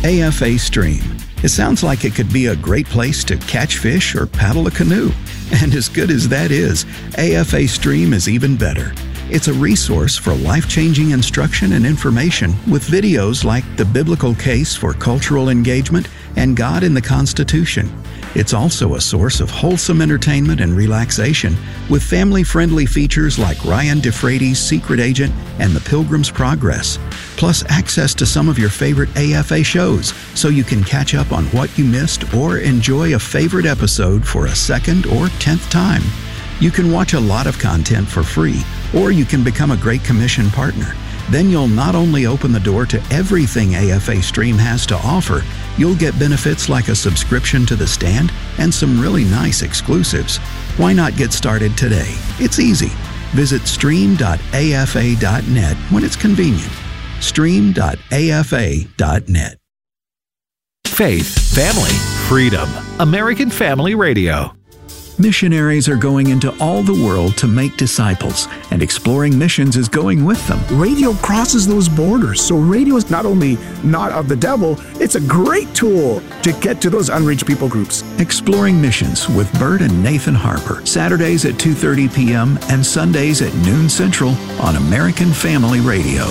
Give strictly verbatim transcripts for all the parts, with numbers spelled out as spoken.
A F A Stream. It sounds like it could be a great place to catch fish or paddle a canoe. And as good as that is, A F A Stream is even better. It's a resource for life-changing instruction and information with videos like The Biblical Case for Cultural Engagement and God in the Constitution. It's also a source of wholesome entertainment and relaxation with family-friendly features like Ryan DeFrady's Secret Agent and The Pilgrim's Progress, plus access to some of your favorite A F A shows so you can catch up on what you missed or enjoy a favorite episode for a second or tenth time. You can watch a lot of content for free, or you can become a Great Commission partner. Then you'll not only open the door to everything A F A Stream has to offer, you'll get benefits like a subscription to The Stand and some really nice exclusives. Why not get started today? It's easy. Visit stream dot A F A dot net when it's convenient. stream dot A F A dot net. Faith, family, freedom. American Family Radio. Missionaries are going into all the world to make disciples, and Exploring Missions is going with them. Radio crosses those borders, so radio is not only not of the devil, it's a great tool to get to those unreached people groups. Exploring Missions with Bert and Nathan Harper, Saturdays at two thirty p.m. and Sundays at noon Central on American Family Radio.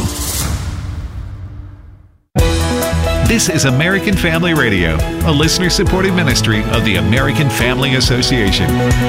This is American Family Radio, a listener-supported ministry of the American Family Association.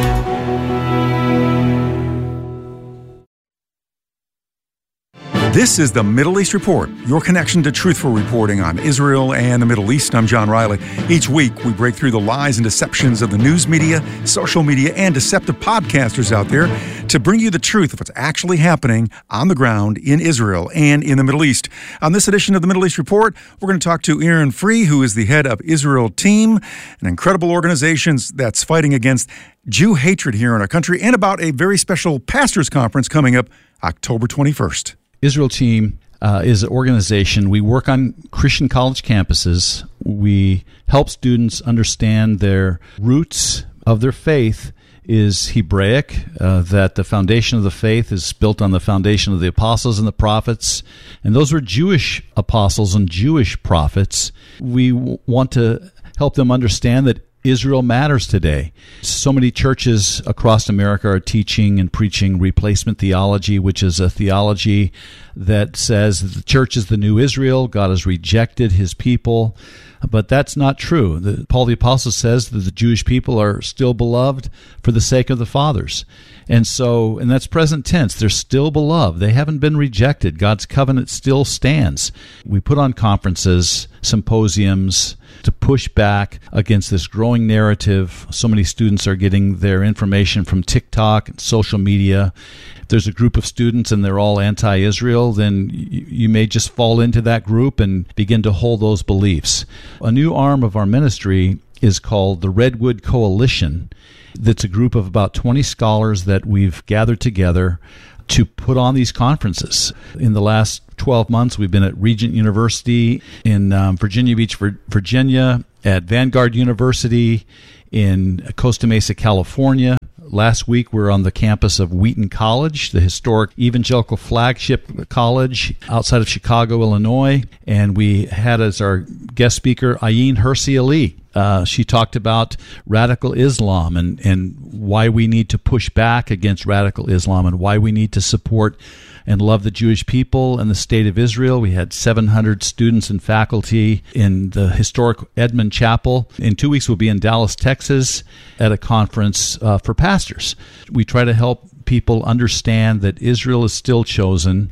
This is the Middle East Report, your connection to truthful reporting on Israel and the Middle East. I'm John Riley. Each week, we break through the lies and deceptions of the news media, social media, and deceptive podcasters out there to bring you the truth of what's actually happening on the ground in Israel and in the Middle East. On this edition of the Middle East Report, we're going to talk to Aaron Free, who is the head of Israel Team, an incredible organization that's fighting against Jew hatred here in our country, and about a very special pastors' conference coming up October twenty-first. Israel Team uh, is an organization. We work on Christian college campuses. We help students understand their roots of their faith is Hebraic, uh, that the foundation of the faith is built on the foundation of the apostles and the prophets. And those were Jewish apostles and Jewish prophets. We w- want to help them understand that Israel matters today. So many churches across America are teaching and preaching replacement theology, which is a theology that says that the church is the new Israel, God has rejected his people. But that's not true. The, Paul the Apostle says that the Jewish people are still beloved for the sake of the fathers. And so, and that's present tense, they're still beloved. They haven't been rejected. God's covenant still stands. We put on conferences, symposiums, to push back against this growing narrative. So many students are getting their information from TikTok and social media. If there's a group of students and they're all anti-Israel, then you, you may just fall into that group and begin to hold those beliefs. A new arm of our ministry is called the Redwood Coalition. That's a group of about twenty scholars that we've gathered together to put on these conferences. In the last twelve months, we've been at Regent University in um, Virginia Beach, Virginia, at Vanguard University in Costa Mesa, California. Last week, we were on the campus of Wheaton College, the historic evangelical flagship college outside of Chicago, Illinois, and we had as our guest speaker Ayin Hirsi Ali. Uh, she talked about radical Islam and, and why we need to push back against radical Islam and why we need to support and love the Jewish people and the state of Israel. We had seven hundred students and faculty in the historic Edmund Chapel. In two weeks, we'll be in Dallas, Texas at a conference uh, for pastors. We try to help people understand that Israel is still chosen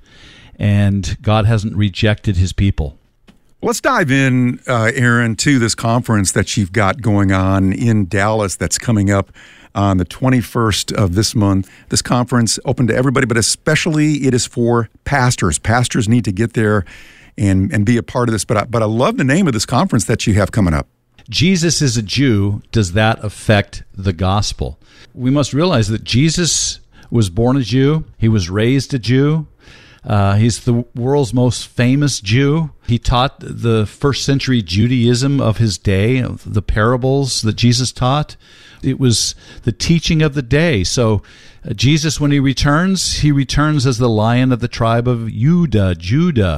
and God hasn't rejected his people. Let's dive in, uh, Aaron, to this conference that you've got going on in Dallas that's coming up on the twenty-first of this month. This conference open to everybody, but especially it is for pastors. Pastors need to get there and, and be a part of this. But I, but I love the name of this conference that you have coming up. Jesus is a Jew. Does that affect the gospel? We must realize that Jesus was born a Jew. He was raised a Jew. Uh, he's the world's most famous Jew. He taught the first century Judaism of his day, the parables that Jesus taught. It was the teaching of the day. So uh, Jesus, when he returns, he returns as the Lion of the tribe of Judah, Judah.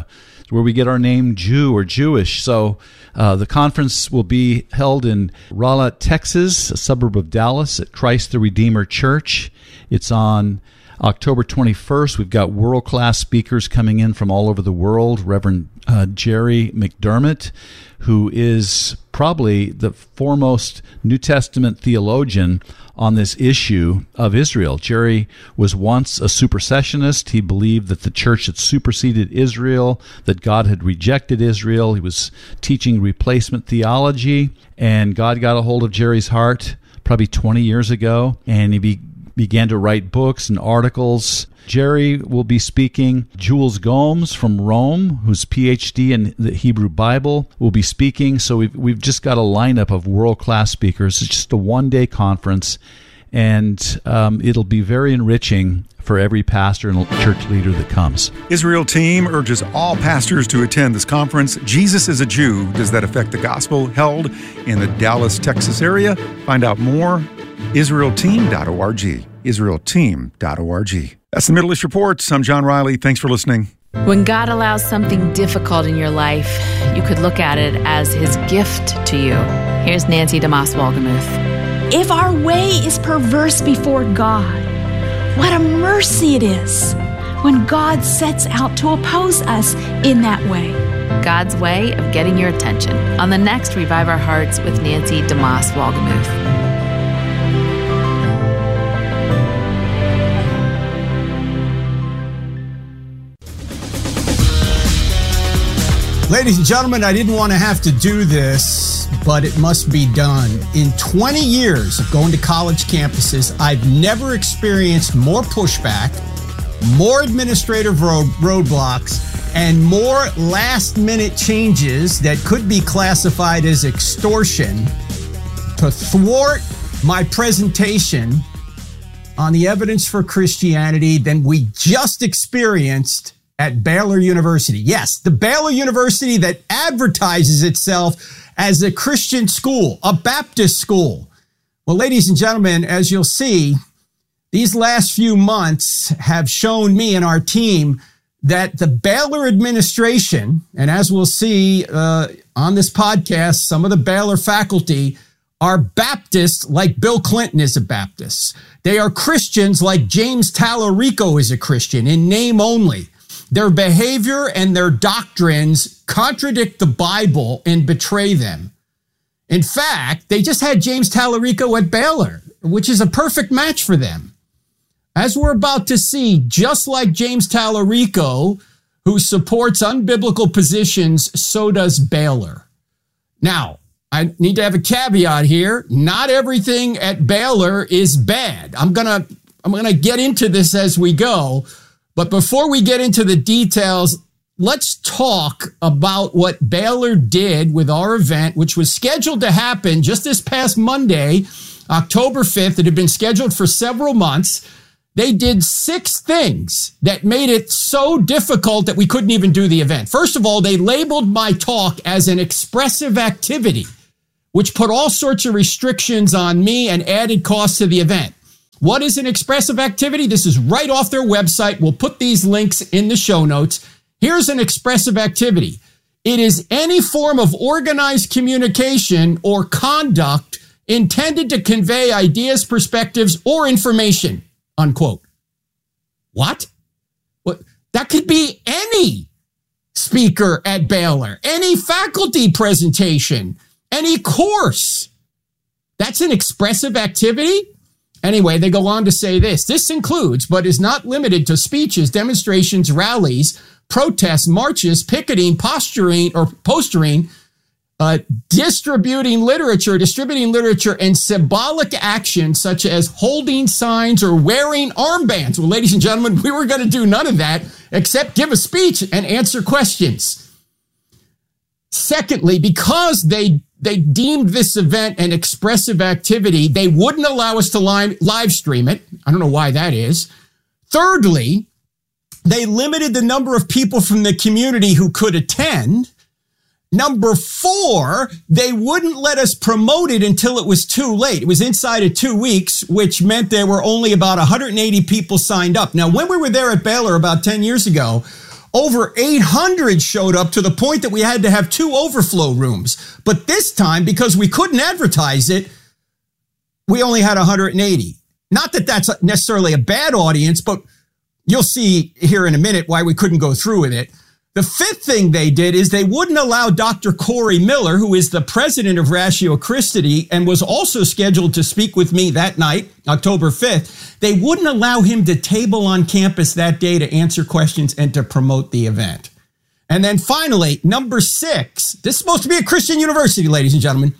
where we get our name Jew or Jewish. So uh, the conference will be held in Raleigh, Texas, a suburb of Dallas, at Christ the Redeemer Church. It's on October twenty-first. We've got world-class speakers coming in from all over the world. Reverend uh, Jerry McDermott, who is probably the foremost New Testament theologian on this issue of Israel. Jerry was once a supersessionist. He believed that the church had superseded Israel, that God had rejected Israel. He was teaching replacement theology, and God got a hold of Jerry's heart probably twenty years ago, and he be, began to write books and articles. Jerry will be speaking. Jules Gomes from Rome, who's P H D in the Hebrew Bible, will be speaking. So we've, we've just got a lineup of world-class speakers. It's just a one-day conference, and um, it'll be very enriching for every pastor and church leader that comes. Israel Team urges all pastors to attend this conference. Jesus is a Jew. Does that affect the gospel? Held in the Dallas, Texas area. Find out more, israel team dot org. israel team dot org. That's the Middle East Report. I'm John Riley. Thanks for listening. When God allows something difficult in your life, you could look at it as his gift to you. Here's Nancy DeMoss Wolgemuth. If our way is perverse before God, what a mercy it is when God sets out to oppose us in that way. God's way of getting your attention on the next Revive Our Hearts with Nancy DeMoss Wolgemuth. Ladies and gentlemen, I didn't want to have to do this, but it must be done. In twenty years of going to college campuses, I've never experienced more pushback, more administrative road, roadblocks, and more last-minute changes that could be classified as extortion to thwart my presentation on the evidence for Christianity than we just experienced at Baylor University. Yes, the Baylor University that advertises itself as a Christian school, a Baptist school. Well, ladies and gentlemen, as you'll see, these last few months have shown me and our team that the Baylor administration, and as we'll see uh, on this podcast, some of the Baylor faculty are Baptists like Bill Clinton is a Baptist. They are Christians like James Tallarico is a Christian in name only. Their behavior and their doctrines contradict the Bible and betray them. In fact, they just had James Tallarico at Baylor, which is a perfect match for them. As we're about to see, just like James Tallarico, who supports unbiblical positions, so does Baylor. Now, I need to have a caveat here. Not everything at Baylor is bad. I'm gonna, I'm gonna get into this as we go. But before we get into the details, let's talk about what Baylor did with our event, which was scheduled to happen just this past Monday, October fifth. It had been scheduled for several months. They did six things that made it so difficult that we couldn't even do the event. First of all, they labeled my talk as an expressive activity, which put all sorts of restrictions on me and added costs to the event. What is an expressive activity? This is right off their website. We'll put these links in the show notes. Here's an expressive activity. It is any form of organized communication or conduct intended to convey ideas, perspectives, or information, unquote. What? What? That could be any speaker at Baylor, any faculty presentation, any course. That's an expressive activity? Anyway, they go on to say this. This includes, but is not limited to, speeches, demonstrations, rallies, protests, marches, picketing, posturing or postering, uh, distributing literature, distributing literature, and symbolic actions such as holding signs or wearing armbands. Well, ladies and gentlemen, we were going to do none of that except give a speech and answer questions. Secondly, because they They deemed this event an expressive activity, they wouldn't allow us to live, live stream it. I don't know why that is. Thirdly, they limited the number of people from the community who could attend. Number four, they wouldn't let us promote it until it was too late. It was inside of two weeks, which meant there were only about one hundred eighty people signed up. Now, when we were there at Baylor about ten years ago, over eight hundred showed up to the point that we had to have two overflow rooms. But this time, because we couldn't advertise it, we only had one hundred eighty. Not that that's necessarily a bad audience, but you'll see here in a minute why we couldn't go through with it. The fifth thing they did is they wouldn't allow Doctor Corey Miller, who is the president of Ratio Christi and was also scheduled to speak with me that night, October fifth. They wouldn't allow him to table on campus that day to answer questions and to promote the event. And then finally, number six, this is supposed to be a Christian university, ladies and gentlemen.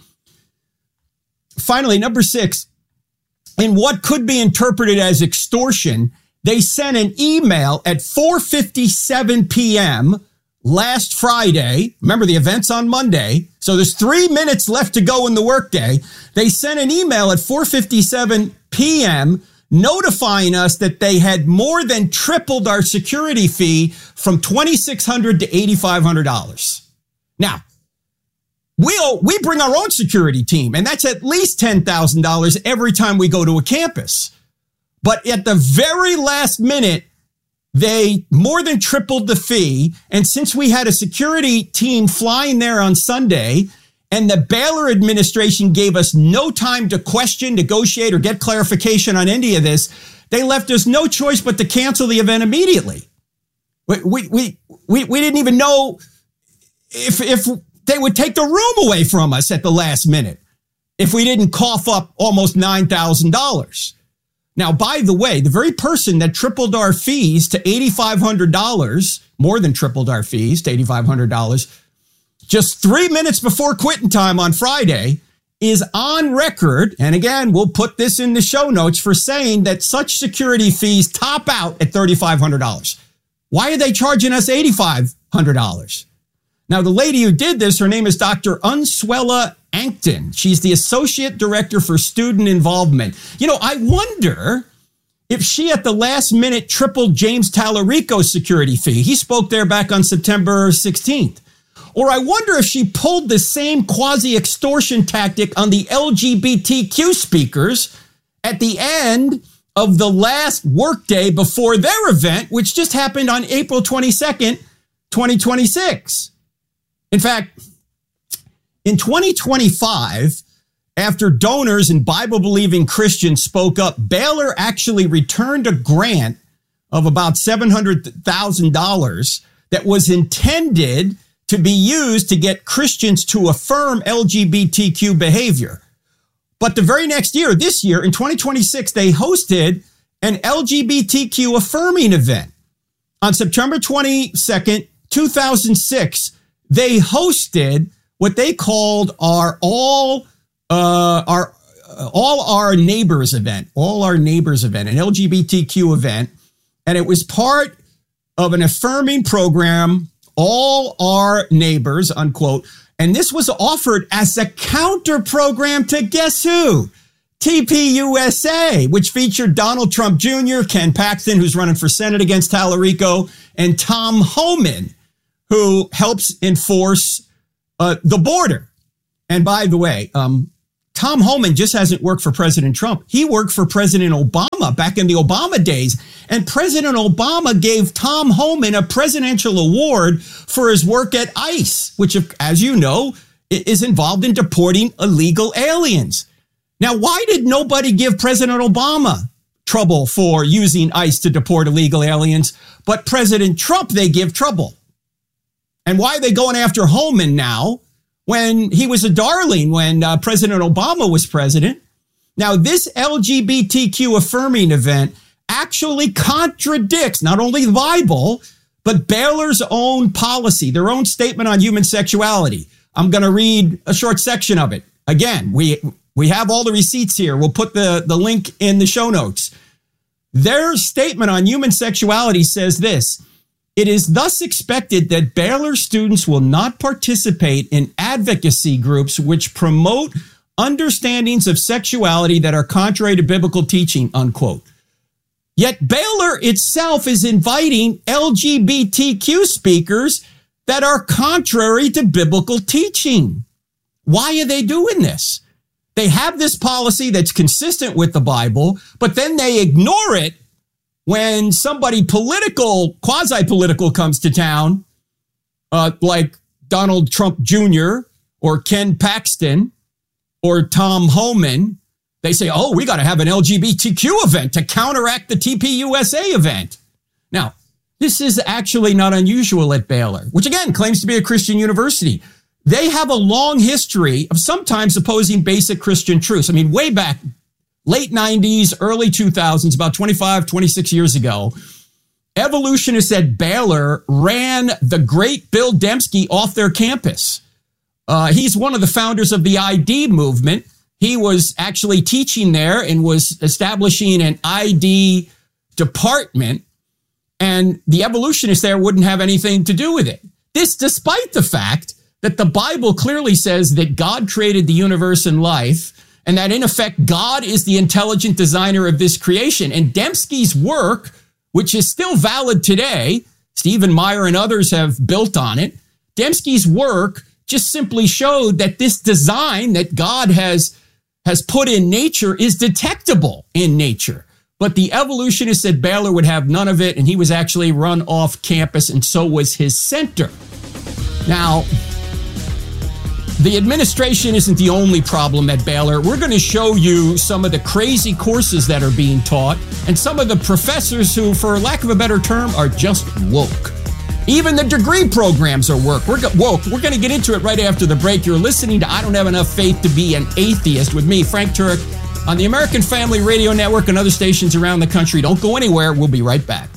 Finally, number six, in what could be interpreted as extortion, they sent an email at four fifty-seven p.m. last Friday. Remember, the event's on Monday, so there's three minutes left to go in the workday. They sent an email at four fifty-seven p.m. notifying us that they had more than tripled our security fee from twenty-six hundred dollars to eighty-five hundred dollars. Now, we'll, we bring our own security team, and that's at least ten thousand dollars every time we go to a campus. But at the very last minute, they more than tripled the fee. And since we had a security team flying there on Sunday, and the Baylor administration gave us no time to question, negotiate, or get clarification on any of this, they left us no choice but to cancel the event immediately. We we we we, we didn't even know if if they would take the room away from us at the last minute if we didn't cough up almost nine thousand dollars. Now, by the way, the very person that tripled our fees to eighty-five hundred dollars, more than tripled our fees to eighty-five hundred dollars, just three minutes before quitting time on Friday, is on record, and again, we'll put this in the show notes, for saying that such security fees top out at thirty-five hundred dollars. Why are they charging us eighty-five hundred dollars? Now, the lady who did this, her name is Doctor Unswella Ankton. She's the Associate Director for Student Involvement. You know, I wonder if she at the last minute tripled James Tallarico's security fee. He spoke there back on September sixteenth. Or I wonder if she pulled the same quasi-extortion tactic on the L G B T Q speakers at the end of the last workday before their event, which just happened on April twenty-second, twenty twenty-six. In fact, in twenty twenty-five, after donors and Bible-believing Christians spoke up, Baylor actually returned a grant of about seven hundred thousand dollars that was intended to be used to get Christians to affirm L G B T Q behavior. But the very next year, this year, in twenty twenty-six, they hosted an L G B T Q affirming event. On September twenty-second, two thousand six, they hosted what they called our all uh, our uh, all our neighbors event, all our neighbors event, an L G B T Q event, and it was part of an affirming program, all our neighbors, unquote. And this was offered as a counter program to guess who? T P U S A, which featured Donald Trump Junior, Ken Paxton, who's running for Senate against Tallarico, and Tom Homan, who helps enforce uh, the border. And by the way, um, Tom Homan just hasn't worked for President Trump. He worked for President Obama back in the Obama days. And President Obama gave Tom Homan a presidential award for his work at ICE, which, as you know, is involved in deporting illegal aliens. Now, why did nobody give President Obama trouble for using ICE to deport illegal aliens, but President Trump, they give trouble? And why are they going after Homan now when he was a darling when uh, President Obama was president? Now, this L G B T Q affirming event actually contradicts not only the Bible, but Baylor's own policy, their own statement on human sexuality. I'm going to read a short section of it. Again, we we have all the receipts here. We'll put the, the link in the show notes. Their statement on human sexuality says this: it is thus expected that Baylor students will not participate in advocacy groups which promote understandings of sexuality that are contrary to biblical teaching, unquote. Yet Baylor itself is inviting L G B T Q speakers that are contrary to biblical teaching. Why are they doing this? They have this policy that's consistent with the Bible, but then they ignore it when somebody political, quasi-political comes to town, uh, like Donald Trump Junior or Ken Paxton or Tom Homan, they say, oh, we got to have an L G B T Q event to counteract the T P U S A event. Now, this is actually not unusual at Baylor, which again claims to be a Christian university. They have a long history of sometimes opposing basic Christian truths. I mean, way back, late nineties, early two thousands, about twenty-five, twenty-six years ago, evolutionists at Baylor ran the great Bill Dembski off their campus. Uh, he's one of the founders of the I D movement. He was actually teaching there and was establishing an I D department, and the evolutionists there wouldn't have anything to do with it. This despite the fact that the Bible clearly says that God created the universe and life, and that in effect, God is the intelligent designer of this creation. And Dembski's work, which is still valid today, Stephen Meyer and others have built on it. Dembski's work just simply showed that this design that God has has put in nature is detectable in nature. But the evolutionists at Baylor would have none of it, and he was actually run off campus, and so was his center. Now, the administration isn't the only problem at Baylor. We're going to show you some of the crazy courses that are being taught, and some of the professors who, for lack of a better term, are just woke. Even the degree programs are woke. We're woke. We're going to get into it right after the break. You're listening to I Don't Have Enough Faith to Be an Atheist with me, Frank Turek, on the American Family Radio Network and other stations around the country. Don't go anywhere. We'll be right back.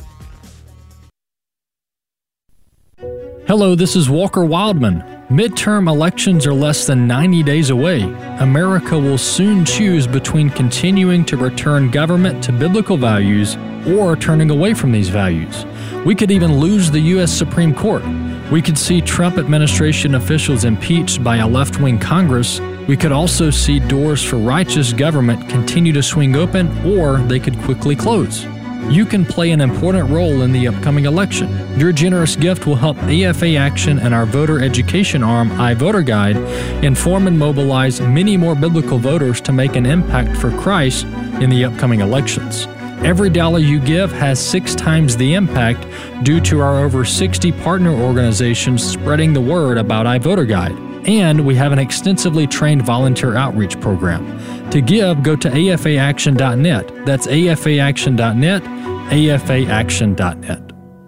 Hello, this is Walker Wildman. Midterm elections are less than ninety days away. America will soon choose between continuing to return government to biblical values or turning away from these values. We could even lose the U S Supreme Court. We could see Trump administration officials impeached by a left-wing Congress. We could also see doors for righteous government continue to swing open, or they could quickly close. You can play an important role in the upcoming election. Your generous gift will help A F A Action and our voter education arm, iVoterGuide, inform and mobilize many more biblical voters to make an impact for Christ in the upcoming elections. Every dollar you give has six times the impact due to our over sixty partner organizations spreading the word about iVoterGuide. And we have an extensively trained volunteer outreach program. To give, go to A F A action dot net. That's A F A action dot net, A F A action dot net.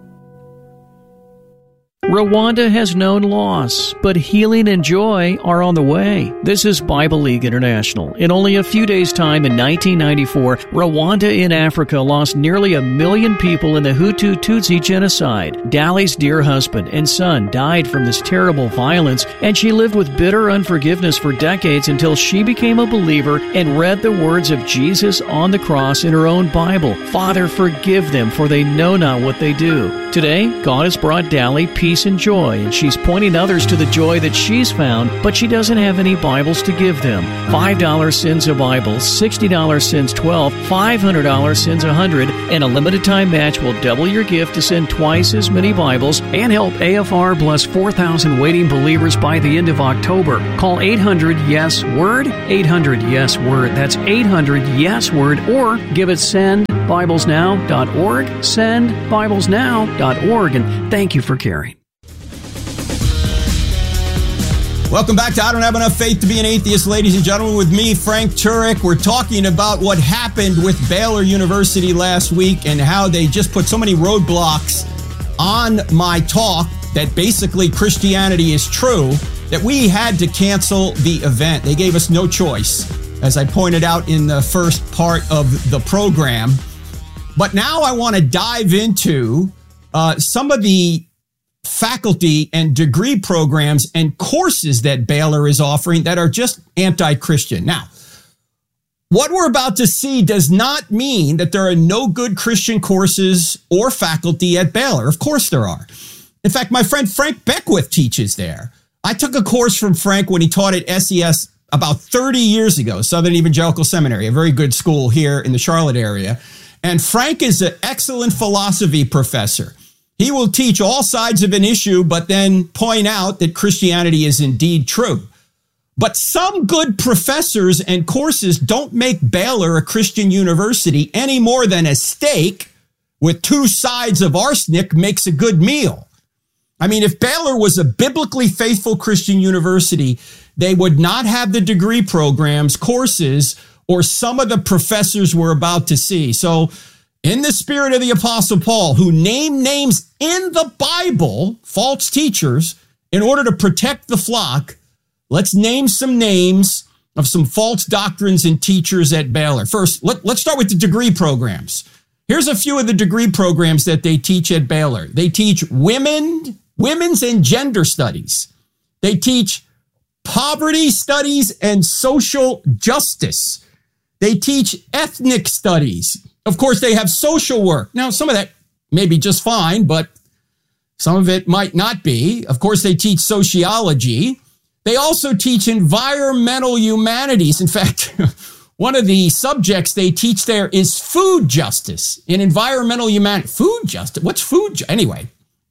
Rwanda has known loss, but healing and joy are on the way. This is Bible League International. In only a few days' time in nineteen ninety-four, Rwanda in Africa lost nearly a million people in the Hutu Tutsi genocide. Dali's dear husband and son died from this terrible violence, and she lived with bitter unforgiveness for decades until she became a believer and read the words of Jesus on the cross in her own Bible. Father, forgive them, for they know not what they do. Today, God has brought Dali peace and joy, and she's pointing others to the joy that she's found, but she doesn't have any Bibles to give them. five dollars sends a Bible, sixty dollars sends twelve, five hundred dollars sends one hundred, and a limited time match will double your gift to send twice as many Bibles and help A F R bless four thousand waiting believers by the end of October. Call eight hundred yes word, eight hundred yes word. That's eight hundred yes word, or give it send bibles now dot org, send bibles now dot org, and thank you for caring. Welcome back to I Don't Have Enough Faith to Be an Atheist, ladies and gentlemen, with me, Frank Turek. We're talking about what happened with Baylor University last week and how they just put so many roadblocks on my talk that basically Christianity is true, that we had to cancel the event. They gave us no choice, as I pointed out in the first part of the program. But now I want to dive into uh, some of the faculty and degree programs and courses that Baylor is offering that are just anti-Christian. Now, what we're about to see does not mean that there are no good Christian courses or faculty at Baylor. Of course there are. In fact, my friend Frank Beckwith teaches there. I took a course from Frank when he taught at S E S about thirty years ago, Southern Evangelical Seminary, a very good school here in the Charlotte area. And Frank is an excellent philosophy professor. He will teach all sides of an issue, but then point out that Christianity is indeed true. But some good professors and courses don't make Baylor a Christian university any more than a steak with two sides of arsenic makes a good meal. I mean, if Baylor was a biblically faithful Christian university, they would not have the degree programs, courses, or some of the professors we're about to see. So in the spirit of the Apostle Paul, who named names in the Bible, false teachers, in order to protect the flock, let's name some names of some false doctrines and teachers at Baylor. First, let, let's start with the degree programs. Here's a few of the degree programs that they teach at Baylor. They teach women, women's and gender studies. They teach poverty studies and social justice. They teach ethnic studies. Of course, they have social work. Now, some of that may be just fine, but some of it might not be. Of course, they teach sociology. They also teach environmental humanities. In fact, one of the subjects they teach there is food justice in environmental humanities. Food justice? What's food? Ju- anyway.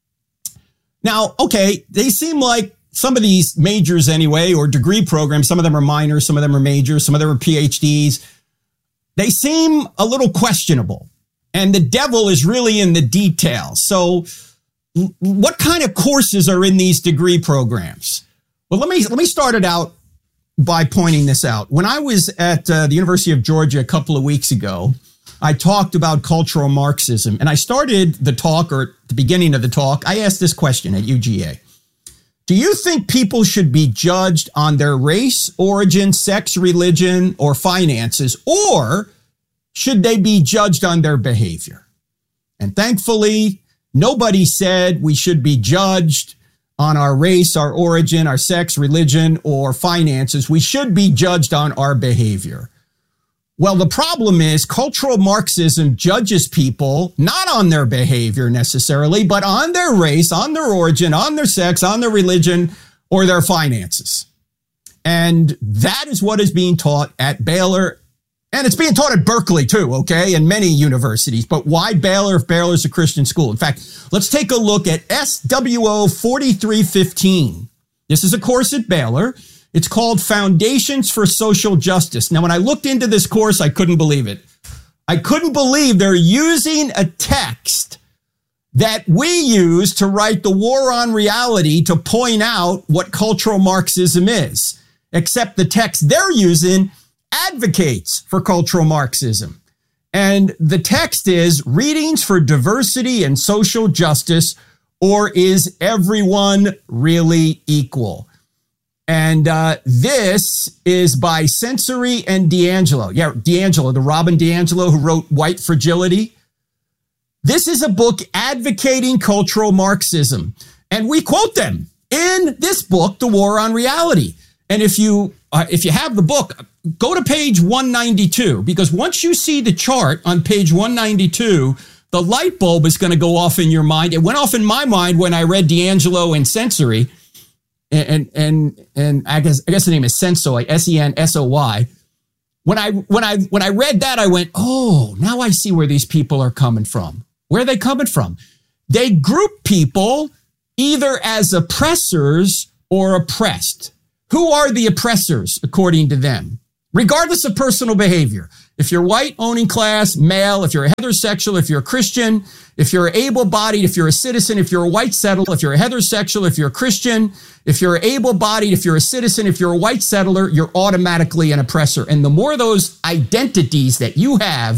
Now, okay, they seem like some of these majors anyway, or degree programs, some of them are minors, some of them are majors, some of them are P H Ds. They seem a little questionable. And the devil is really in the details. So what kind of courses are in these degree programs? Well, let me let me start it out by pointing this out. When I was at uh, the University of Georgia a couple of weeks ago, I talked about cultural Marxism, and I started the talk, or at the beginning of the talk, I asked this question at U G A. Do you think people should be judged on their race, origin, sex, religion, or finances, or should they be judged on their behavior? And thankfully, nobody said we should be judged on our race, our origin, our sex, religion, or finances. We should be judged on our behavior. Well, the problem is cultural Marxism judges people not on their behavior necessarily, but on their race, on their origin, on their sex, on their religion, or their finances. And that is what is being taught at Baylor. And it's being taught at Berkeley too, okay, and many universities. But why Baylor if Baylor is a Christian school? In fact, let's take a look at S W O forty-three fifteen. This is a course at Baylor. It's called Foundations for Social Justice. Now, when I looked into this course, I couldn't believe it. I couldn't believe they're using a text that we use to write The War on Reality to point out what cultural Marxism is, except the text they're using advocates for cultural Marxism. And the text is Readings for Diversity and Social Justice, or Is Everyone Really Equal? And uh, this is by Sensory and D'Angelo. Yeah, D'Angelo, the Robin DiAngelo who wrote White Fragility. This is a book advocating cultural Marxism. And we quote them in this book, The War on Reality. And if you uh, if you have the book, go to page one ninety-two, because once you see the chart on page one ninety-two, the light bulb is going to go off in your mind. It went off in my mind when I read D'Angelo and Sensory. And and and I guess I guess the name is Sensoy, S E N S O Y. When I when I when I read that, I went, oh, now I see where these people are coming from. Where are they coming from? They group people either as oppressors or oppressed. Who are the oppressors, according to them? Regardless of personal behavior. If you're white, owning class, male, if you're a heterosexual, if you're a Christian, if you're able-bodied, if you're a citizen, if you're a white settler, if you're a heterosexual, if you're a Christian, if you're able-bodied, if you're a citizen, if you're a white settler, you're automatically an oppressor. And the more of those identities that you have,